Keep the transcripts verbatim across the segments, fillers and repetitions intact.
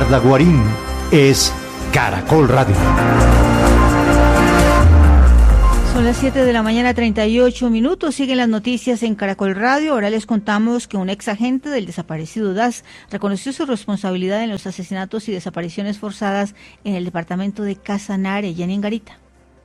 Ricarda Guarín es Caracol Radio. Son las siete de la mañana, treinta y ocho minutos. Siguen las noticias en Caracol Radio. Ahora les contamos que un ex agente del desaparecido D A S reconoció su responsabilidad en los asesinatos y desapariciones forzadas en el departamento de Casanare y en Ingarita.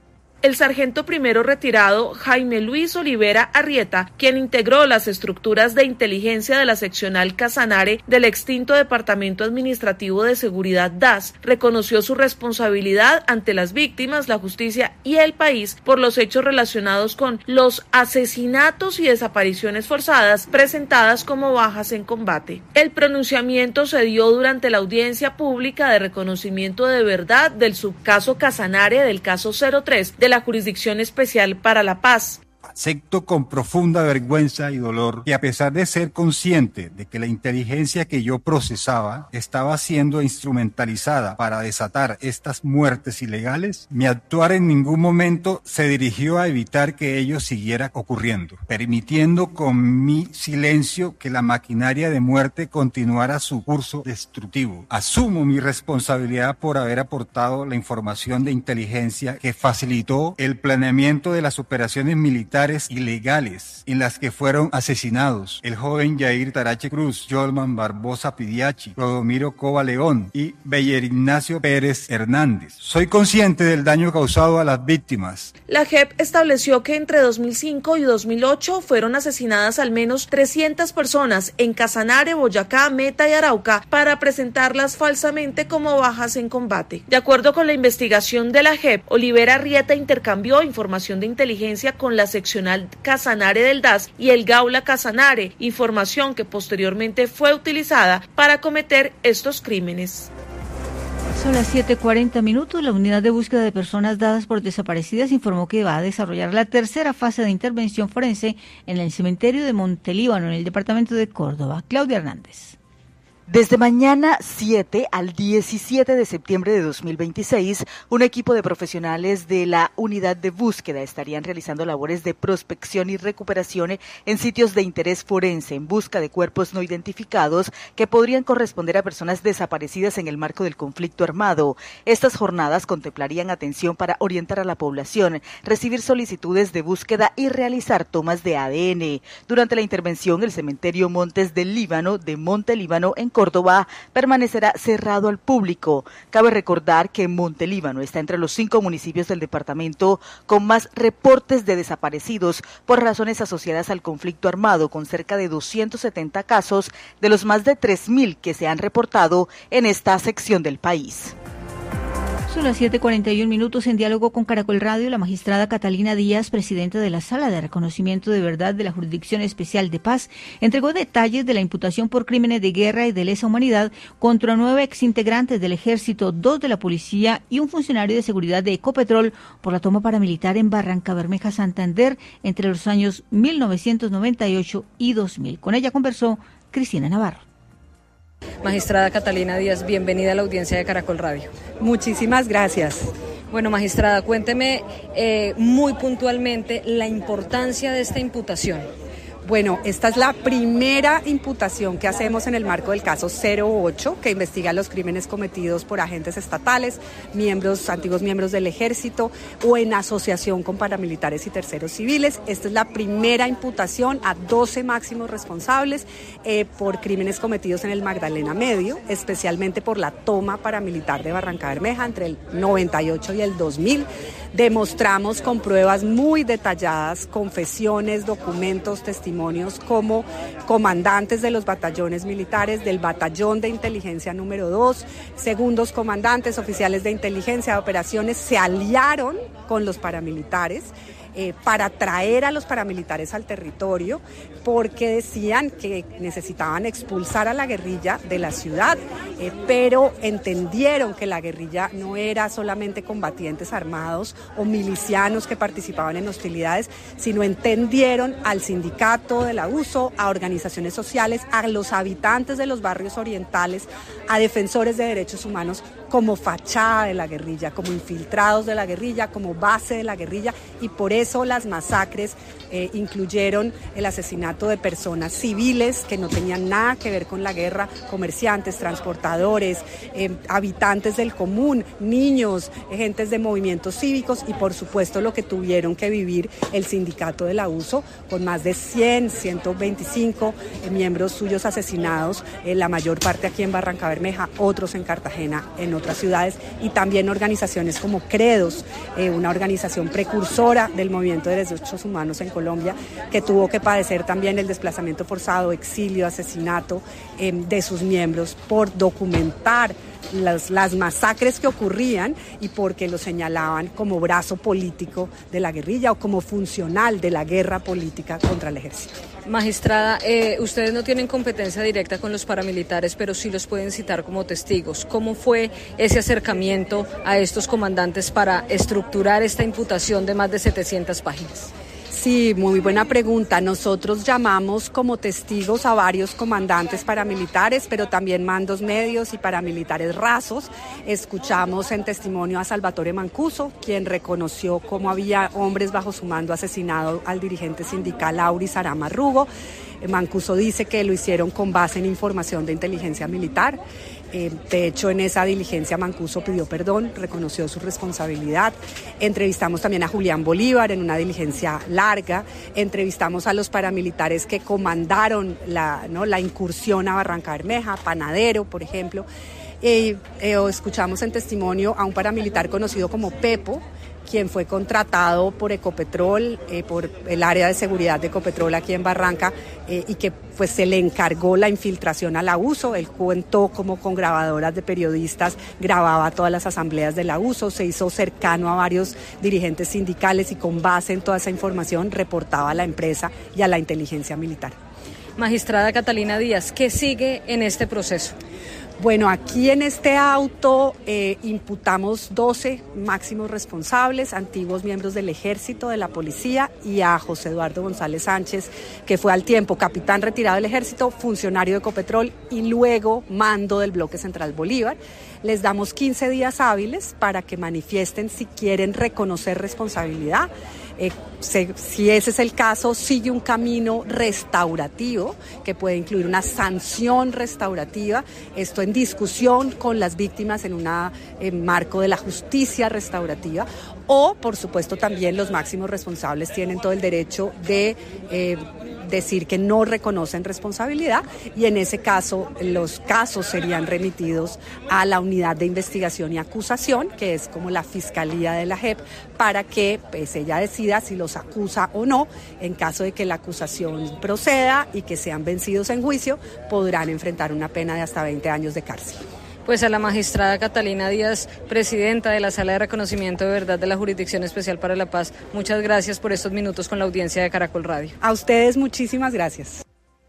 El sargento primero retirado Jaime Luis Olivera Arrieta, quien integró las estructuras de inteligencia de la seccional Casanare del extinto Departamento Administrativo de Seguridad D A S, reconoció su responsabilidad ante las víctimas, la justicia y el país por los hechos relacionados con los asesinatos y desapariciones forzadas presentadas como bajas en combate. El pronunciamiento se dio durante la audiencia pública de reconocimiento de verdad del subcaso Casanare del caso cero tres de la Jurisdicción Especial para la Paz. Acepto con profunda vergüenza y dolor que, a pesar de ser consciente de que la inteligencia que yo procesaba estaba siendo instrumentalizada para desatar estas muertes ilegales, mi actuar en ningún momento se dirigió a evitar que ello siguiera ocurriendo, permitiendo con mi silencio que la maquinaria de muerte continuara su curso destructivo. Asumo mi responsabilidad por haber aportado la información de inteligencia que facilitó el planeamiento de las operaciones militares ilegales en las que fueron asesinados el joven Yair Tarache Cruz, Yolman Barbosa Pidiachi, Rodomiro Cova León y Beyer Ignacio Pérez Hernández. Soy consciente del daño causado a las víctimas. La J E P estableció que entre dos mil cinco y dos mil ocho fueron asesinadas al menos trescientas personas en Casanare, Boyacá, Meta y Arauca para presentarlas falsamente como bajas en combate. De acuerdo con la investigación de la J E P, Olivera Arrieta intercambió información de inteligencia con la sección Casanare del D A S y el Gaula Casanare, información que posteriormente fue utilizada para cometer estos crímenes. Son las siete cuarenta minutos. La unidad de búsqueda de personas dadas por desaparecidas informó que va a desarrollar la tercera fase de intervención forense en el cementerio de Montelíbano, en el departamento de Córdoba. Claudia Hernández. Desde mañana siete al diecisiete de septiembre de dos mil veintiséis, un equipo de profesionales de la unidad de búsqueda estarían realizando labores de prospección y recuperación en sitios de interés forense en busca de cuerpos no identificados que podrían corresponder a personas desaparecidas en el marco del conflicto armado. Estas jornadas contemplarían atención para orientar a la población, recibir solicitudes de búsqueda y realizar tomas de A D N. Durante la intervención, el cementerio Montes del Líbano de Montelíbano en Córdoba permanecerá cerrado al público. Cabe recordar que Montelíbano está entre los cinco municipios del departamento con más reportes de desaparecidos por razones asociadas al conflicto armado, con cerca de doscientos setenta casos de los más de tres mil que se han reportado en esta sección del país. Son las siete cuarenta y un minutos. En diálogo con Caracol Radio, la magistrada Catalina Díaz, presidenta de la Sala de Reconocimiento de Verdad de la Jurisdicción Especial de Paz, entregó detalles de la imputación por crímenes de guerra y de lesa humanidad contra nueve exintegrantes del Ejército, dos de la Policía y un funcionario de seguridad de Ecopetrol por la toma paramilitar en Barranca Bermeja, Santander, entre los años mil novecientos noventa y ocho y dos mil. Con ella conversó Cristina Navarro. Magistrada Catalina Díaz, bienvenida a la audiencia de Caracol Radio. Muchísimas gracias. Bueno, magistrada, cuénteme eh, muy puntualmente la importancia de esta imputación. Bueno, esta es la primera imputación que hacemos en el marco del caso cero ocho, que investiga los crímenes cometidos por agentes estatales, miembros, antiguos miembros del Ejército o en asociación con paramilitares y terceros civiles. Esta es la primera imputación a doce máximos responsables eh, por crímenes cometidos en el Magdalena Medio, especialmente por la toma paramilitar de Barranca Bermeja entre el noventa y ocho y el dos mil. Demostramos con pruebas muy detalladas, confesiones, documentos, testimonios, como comandantes de los batallones militares, del batallón de inteligencia número dos, segundos comandantes, oficiales de inteligencia de operaciones, se aliaron con los paramilitares eh, para traer a los paramilitares al territorio, porque decían que necesitaban expulsar a la guerrilla de la ciudad, eh, pero entendieron que la guerrilla no era solamente combatientes armados o milicianos que participaban en hostilidades, sino entendieron al sindicato del abuso, a organizaciones sociales, a los habitantes de los barrios orientales, a defensores de derechos humanos como fachada de la guerrilla, como infiltrados de la guerrilla, como base de la guerrilla, y por eso eso las masacres eh, incluyeron el asesinato de personas civiles que no tenían nada que ver con la guerra, comerciantes, transportadores, eh, habitantes del común, niños, gentes de movimientos cívicos y por supuesto lo que tuvieron que vivir el sindicato del abuso con más de cien, ciento veinticinco eh, miembros suyos asesinados, eh, la mayor parte aquí en Barrancabermeja, otros en Cartagena, en otras ciudades y también organizaciones como Credos, eh, una organización precursora del movimiento de derechos humanos en Colombia, que tuvo que padecer también el desplazamiento forzado, exilio, asesinato eh, de sus miembros por documentar las, las masacres que ocurrían y porque lo señalaban como brazo político de la guerrilla o como funcional de la guerra política contra el ejército. Magistrada, eh, ustedes no tienen competencia directa con los paramilitares, pero sí los pueden citar como testigos. ¿Cómo fue ese acercamiento a estos comandantes para estructurar esta imputación de más de setecientas páginas? Sí, muy buena pregunta. Nosotros llamamos como testigos a varios comandantes paramilitares, pero también mandos medios y paramilitares rasos. Escuchamos en testimonio a Salvatore Mancuso, quien reconoció cómo había hombres bajo su mando asesinado al dirigente sindical Auris Arama Rugo. Mancuso dice que lo hicieron con base en información de inteligencia militar. Eh, de hecho, en esa diligencia Mancuso pidió perdón, reconoció su responsabilidad. Entrevistamos también a Julián Bolívar en una diligencia larga. Entrevistamos a los paramilitares que comandaron la, ¿no? la incursión a Barrancabermeja, Panadero, por ejemplo. Eh, eh, escuchamos en testimonio a un paramilitar conocido como Pepo, quien fue contratado por Ecopetrol, eh, por el área de seguridad de Ecopetrol aquí en Barranca, eh, y que pues se le encargó la infiltración al abuso. Él contó cómo con grabadoras de periodistas grababa todas las asambleas del abuso, se hizo cercano a varios dirigentes sindicales y con base en toda esa información reportaba a la empresa y a la inteligencia militar. Magistrada Catalina Díaz, ¿qué sigue en este proceso? Bueno, aquí en este auto eh, imputamos doce máximos responsables, antiguos miembros del Ejército, de la Policía, y a José Eduardo González Sánchez, que fue al tiempo capitán retirado del Ejército, funcionario de Ecopetrol y luego mando del Bloque Central Bolívar. Les damos quince días hábiles para que manifiesten si quieren reconocer responsabilidad. Eh, se, si ese es el caso, sigue un camino restaurativo que puede incluir una sanción restaurativa, esto en discusión con las víctimas en un eh, marco de la justicia restaurativa, o por supuesto también los máximos responsables tienen todo el derecho de eh, decir que no reconocen responsabilidad y en ese caso los casos serían remitidos a la unidad de investigación y acusación, que es como la Fiscalía de la J E P, para que pues, ella decida si los acusa o no. En caso de que la acusación proceda y que sean vencidos en juicio, podrán enfrentar una pena de hasta veinte años de cárcel. Pues a la magistrada Catalina Díaz, presidenta de la Sala de Reconocimiento de Verdad de la Jurisdicción Especial para la Paz, muchas gracias por estos minutos con la audiencia de Caracol Radio. A ustedes muchísimas gracias.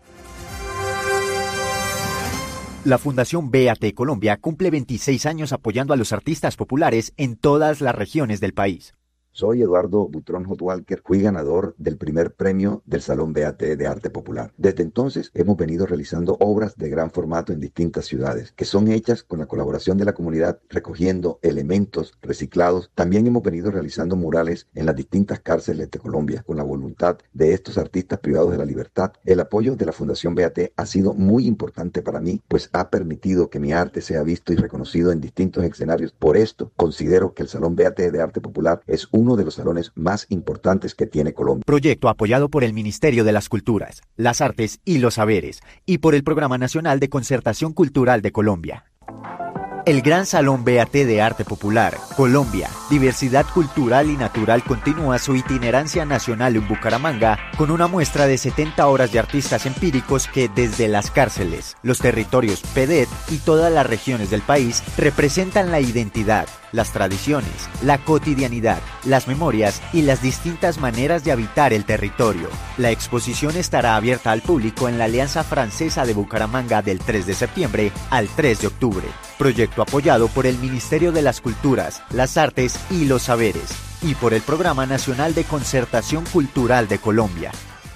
La Fundación B A T Colombia cumple veintiséis años apoyando a los artistas populares en todas las regiones del país. Soy Eduardo Butrón Hot Walker, fui ganador del primer premio del Salón B A T de Arte Popular. Desde entonces hemos venido realizando obras de gran formato en distintas ciudades, que son hechas con la colaboración de la comunidad, recogiendo elementos reciclados. También hemos venido realizando murales en las distintas cárceles de Colombia, con la voluntad de estos artistas privados de la libertad. El apoyo de la Fundación B A T ha sido muy importante para mí, pues ha permitido que mi arte sea visto y reconocido en distintos escenarios. Por esto, considero que el Salón B A T de Arte Popular es un uno de los salones más importantes que tiene Colombia. Proyecto apoyado por el Ministerio de las Culturas, las Artes y los Saberes y por el Programa Nacional de Concertación Cultural de Colombia. El Gran Salón B A T de Arte Popular, Colombia, Diversidad Cultural y Natural continúa su itinerancia nacional en Bucaramanga con una muestra de setenta horas de artistas empíricos que desde las cárceles, los territorios P D E T y todas las regiones del país representan la identidad, las tradiciones, la cotidianidad, las memorias y las distintas maneras de habitar el territorio. La exposición estará abierta al público en la Alianza Francesa de Bucaramanga del tres de septiembre al tres de octubre. Proyecto apoyado por el Ministerio de las Culturas, las Artes y los Saberes y por el Programa Nacional de Concertación Cultural de Colombia.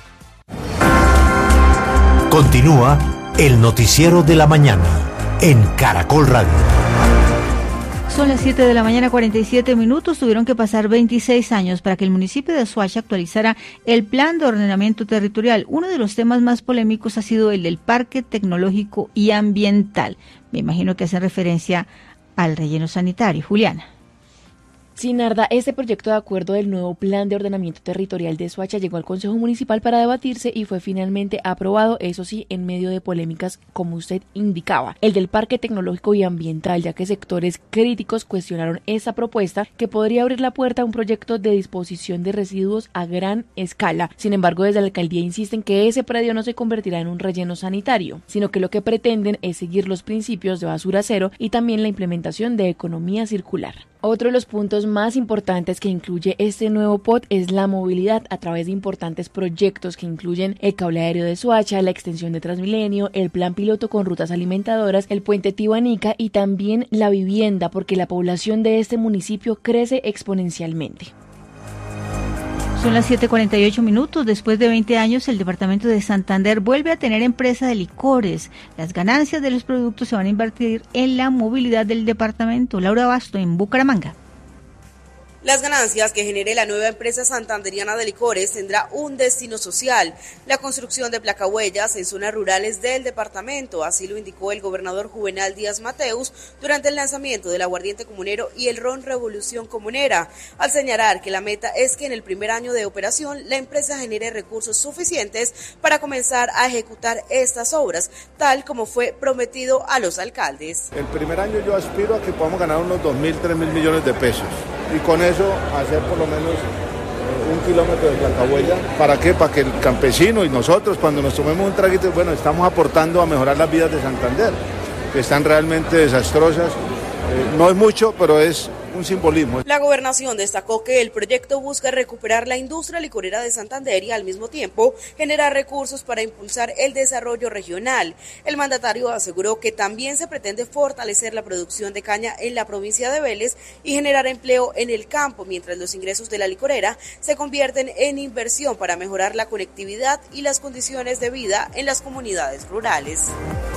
Continúa el noticiero de la mañana en Caracol Radio. Son las siete de la mañana, cuarenta y siete minutos. Tuvieron que pasar veintiséis años para que el municipio de Soacha actualizara el plan de ordenamiento territorial. Uno de los temas más polémicos ha sido el del Parque Tecnológico y Ambiental. Me imagino que hace referencia al relleno sanitario. Juliana. Sí, Narda, este proyecto de acuerdo del nuevo plan de ordenamiento territorial de Soacha llegó al Consejo Municipal para debatirse y fue finalmente aprobado, eso sí, en medio de polémicas, como usted indicaba. El del Parque Tecnológico y Ambiental, ya que sectores críticos cuestionaron esa propuesta que podría abrir la puerta a un proyecto de disposición de residuos a gran escala. Sin embargo, desde la alcaldía insisten que ese predio no se convertirá en un relleno sanitario, sino que lo que pretenden es seguir los principios de basura cero y también la implementación de economía circular. Otro de los puntos más importantes que incluye este nuevo P O T es la movilidad a través de importantes proyectos que incluyen el cable aéreo de Soacha, la extensión de Transmilenio, el plan piloto con rutas alimentadoras, el puente Tibanica y también la vivienda, porque la población de este municipio crece exponencialmente. Son las siete cuarenta y ocho minutos. Después de veinte años, el departamento de Santander vuelve a tener empresa de licores. Las ganancias de los productos se van a invertir en la movilidad del departamento. Laura Basto, en Bucaramanga. Las ganancias que genere la nueva empresa santanderiana de licores tendrá un destino social, la construcción de placahuellas en zonas rurales del departamento, así lo indicó el gobernador Juvenal Díaz Mateus durante el lanzamiento del aguardiente comunero y el ron Revolución Comunera, al señalar que la meta es que en el primer año de operación la empresa genere recursos suficientes para comenzar a ejecutar estas obras, tal como fue prometido a los alcaldes. El primer año yo aspiro a que podamos ganar unos dos mil, tres mil millones de pesos. Y con eso hacer por lo menos eh, un kilómetro de placahuella. ¿Para qué? Para que el campesino y nosotros cuando nos tomemos un traguito, bueno, estamos aportando a mejorar las vidas de Santander, que están realmente desastrosas. Eh, no es mucho, pero es un simbolismo. La gobernación destacó que el proyecto busca recuperar la industria licorera de Santander y al mismo tiempo generar recursos para impulsar el desarrollo regional. El mandatario aseguró que también se pretende fortalecer la producción de caña en la provincia de Vélez y generar empleo en el campo, mientras los ingresos de la licorera se convierten en inversión para mejorar la conectividad y las condiciones de vida en las comunidades rurales.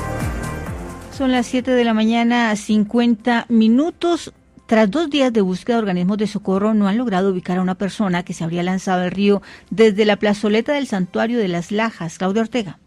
Son las siete de la mañana, cincuenta minutos. Tras dos días de búsqueda, organismos de socorro no han logrado ubicar a una persona que se habría lanzado al río desde la plazoleta del Santuario de las Lajas. Claudia Ortega.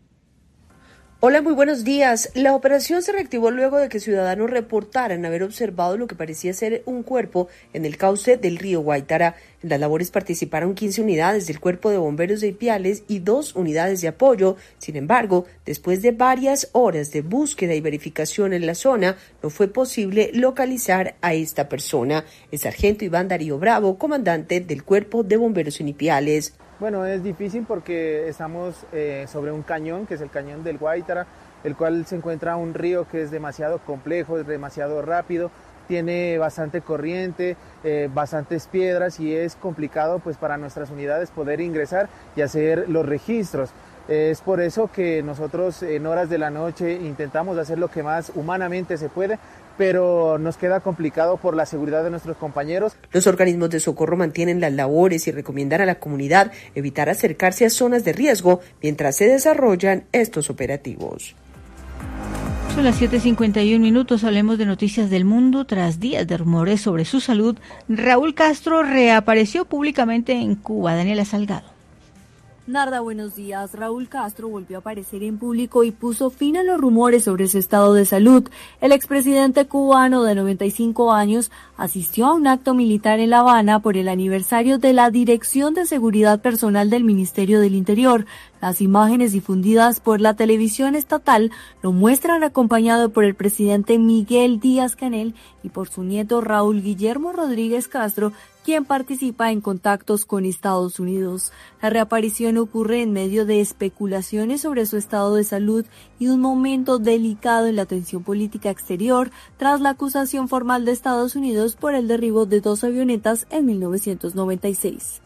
Hola, muy buenos días. La operación se reactivó luego de que ciudadanos reportaran haber observado lo que parecía ser un cuerpo en el cauce del río Guaitara. En las labores participaron quince unidades del Cuerpo de Bomberos de Ipiales y dos unidades de apoyo. Sin embargo, después de varias horas de búsqueda y verificación en la zona, no fue posible localizar a esta persona. El sargento Iván Darío Bravo, comandante del Cuerpo de Bomberos en Ipiales. Bueno, es difícil porque estamos eh, sobre un cañón, que es el cañón del Guaitara, el cual se encuentra un río que es demasiado complejo, es demasiado rápido, tiene bastante corriente, eh, bastantes piedras y es complicado pues para nuestras unidades poder ingresar y hacer los registros. Eh, es por eso que nosotros en horas de la noche intentamos hacer lo que más humanamente se puede, pero nos queda complicado por la seguridad de nuestros compañeros. Los organismos de socorro mantienen las labores y recomiendan a la comunidad evitar acercarse a zonas de riesgo mientras se desarrollan estos operativos. Son las siete cincuenta y uno minutos, hablemos de noticias del mundo. Tras días de rumores sobre su salud, Raúl Castro reapareció públicamente en Cuba. Daniela Salgado. Narda, buenos días. Raúl Castro volvió a aparecer en público y puso fin a los rumores sobre su estado de salud. El expresidente cubano de noventa y cinco años asistió a un acto militar en La Habana por el aniversario de la Dirección de Seguridad Personal del Ministerio del Interior. Las imágenes difundidas por la televisión estatal lo muestran acompañado por el presidente Miguel Díaz-Canel y por su nieto Raúl Guillermo Rodríguez Castro, quien participa en contactos con Estados Unidos. La reaparición ocurre en medio de especulaciones sobre su estado de salud y un momento delicado en la tensión política exterior tras la acusación formal de Estados Unidos por el derribo de dos avionetas en mil novecientos noventa y seis.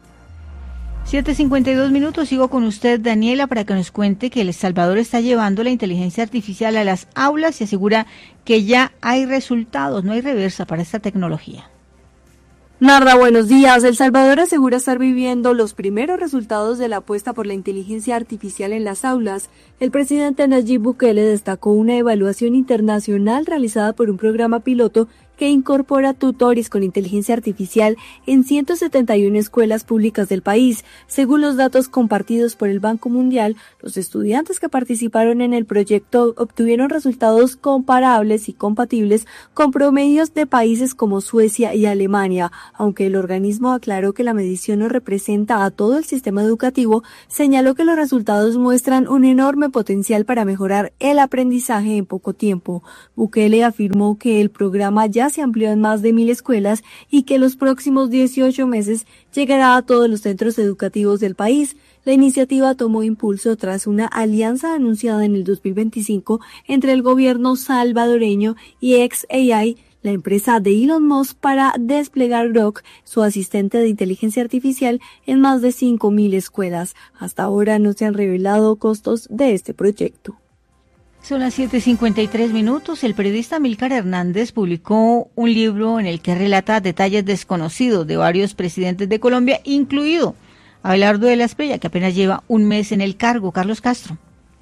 siete cincuenta y dos minutos, sigo con usted, Daniela, para que nos cuente que El Salvador está llevando la inteligencia artificial a las aulas y asegura que ya hay resultados, no hay reversa para esta tecnología. Narda, buenos días. El Salvador asegura estar viviendo los primeros resultados de la apuesta por la inteligencia artificial en las aulas. El presidente Nayib Bukele destacó una evaluación internacional realizada por un programa piloto que incorpora tutores con inteligencia artificial en ciento setenta y una escuelas públicas del país. Según los datos compartidos por el Banco Mundial, los estudiantes que participaron en el proyecto obtuvieron resultados comparables y compatibles con promedios de países como Suecia y Alemania. Aunque el organismo aclaró que la medición no representa a todo el sistema educativo, señaló que los resultados muestran un enorme potencial para mejorar el aprendizaje en poco tiempo. Bukele afirmó que el programa ya se amplió en más de mil escuelas y que los próximos dieciocho meses llegará a todos los centros educativos del país. La iniciativa tomó impulso tras una alianza anunciada en el dos mil veinticinco entre el gobierno salvadoreño y X A I, la empresa de Elon Musk, para desplegar Grok, su asistente de inteligencia artificial, en más de cinco mil escuelas. Hasta ahora no se han revelado costos de este proyecto. Son las siete cincuenta y tres minutos. El periodista Amílcar Hernández publicó un libro en el que relata detalles desconocidos de varios presidentes de Colombia, incluido Abelardo de la Espriella, que apenas lleva un mes en el cargo. Carlos Castro.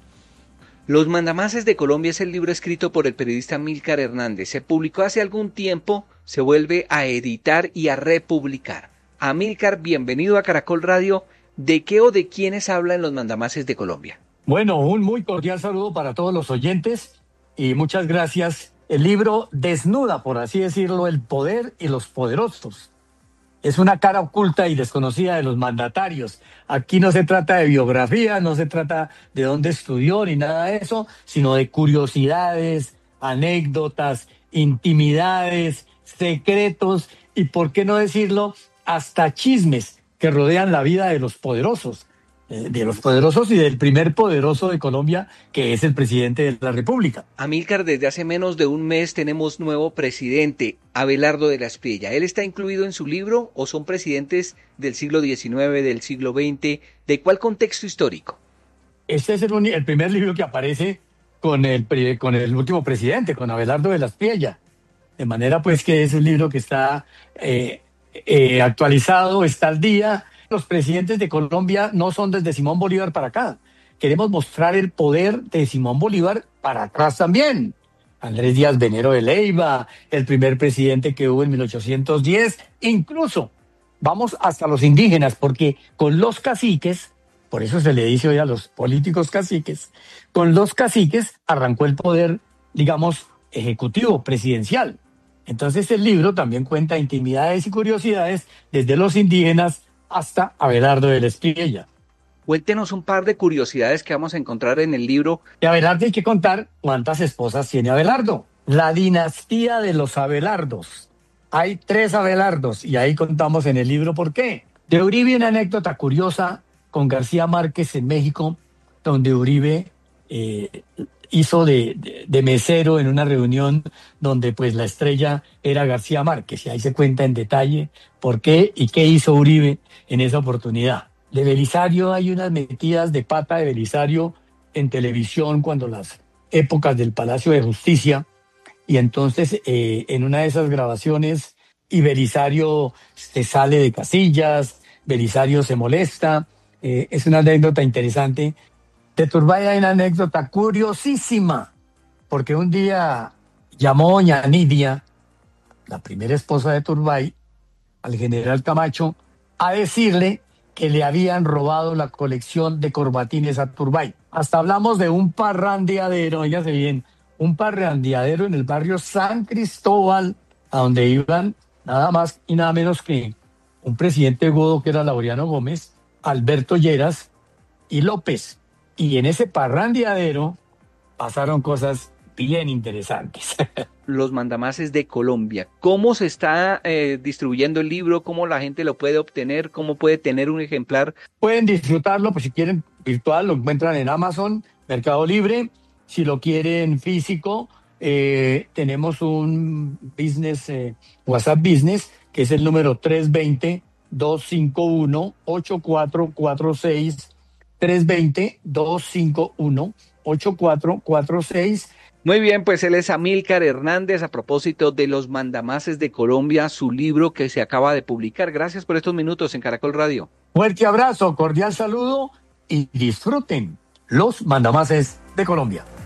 Los mandamases de Colombia es el libro escrito por el periodista Amílcar Hernández. Se publicó hace algún tiempo, se vuelve a editar y a republicar. Amílcar, bienvenido a Caracol Radio. ¿De qué o de quiénes hablan los mandamases de Colombia? Bueno, un muy cordial saludo para todos los oyentes y muchas gracias. El libro desnuda, por así decirlo, el poder y los poderosos. Es una cara oculta y desconocida de los mandatarios. Aquí no se trata de biografía, no se trata de dónde estudió ni nada de eso, sino de curiosidades, anécdotas, intimidades, secretos y, por qué no decirlo, hasta chismes que rodean la vida de los poderosos. de los poderosos y del primer poderoso de Colombia, que es el presidente de la República. Amílcar, desde hace menos de un mes tenemos nuevo presidente, Abelardo de la Espriella. ¿Él está incluido en su libro o son presidentes del siglo diecinueve, del siglo veinte? ¿De cuál contexto histórico? Este es el, el primer libro que aparece con el, con el último presidente, con Abelardo de la Espriella. De manera pues que es un libro que está eh, eh, actualizado, está al día. Los presidentes de Colombia no son desde Simón Bolívar para acá. Queremos mostrar el poder de Simón Bolívar para atrás también. Andrés Díaz Venero de Leyva, el primer presidente que hubo en mil ochocientos diez. Incluso vamos hasta los indígenas, porque con los caciques, por eso se le dice hoy a los políticos caciques, con los caciques arrancó el poder, digamos, ejecutivo, presidencial. Entonces el libro también cuenta intimidades y curiosidades desde los indígenas hasta Abelardo de la Espriella. Cuéntenos un par de curiosidades que vamos a encontrar en el libro. De Abelardo hay que contar cuántas esposas tiene Abelardo. La dinastía de los Abelardos. Hay tres Abelardos y ahí contamos en el libro por qué. De Uribe una anécdota curiosa con García Márquez en México, donde Uribe eh, hizo de, de, de mesero en una reunión donde pues la estrella era García Márquez, y ahí se cuenta en detalle por qué y qué hizo Uribe en esa oportunidad. De Belisario hay unas metidas de pata de Belisario en televisión cuando las épocas del Palacio de Justicia, y entonces eh, en una de esas grabaciones y Belisario se sale de casillas, Belisario se molesta, eh, es una anécdota interesante. De Turbay hay una anécdota curiosísima, porque un día llamó doña Nidia, la primera esposa de Turbay, al general Camacho, a decirle que le habían robado la colección de corbatines a Turbay. Hasta hablamos de un parrandeadero, oígase bien, un parrandeadero en el barrio San Cristóbal, a donde iban nada más y nada menos que un presidente godo que era Laureano Gómez, Alberto Lleras y López. Y en ese parrandeadero pasaron cosas bien interesantes. Los mandamases de Colombia. ¿Cómo se está eh, distribuyendo el libro? ¿Cómo la gente lo puede obtener? ¿Cómo puede tener un ejemplar? Pueden disfrutarlo, pues si quieren virtual, lo encuentran en Amazon, Mercado Libre. Si lo quieren físico, eh, tenemos un business, eh, WhatsApp Business, que es el número tres dos cero, dos cinco uno, ocho cuatro cuatro seis, tres dos cero, dos cinco uno, ocho cuatro cuatro seis. Muy bien, pues él es Amílcar Hernández, a propósito de los mandamases de Colombia, su libro que se acaba de publicar. Gracias por estos minutos en Caracol Radio. Fuerte abrazo, cordial saludo y disfruten los mandamases de Colombia.